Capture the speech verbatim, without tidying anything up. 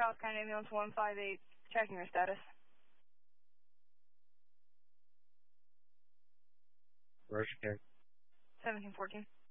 Charles County Ambulance one five eight, checking your status. Where's your care? seventeen fourteen.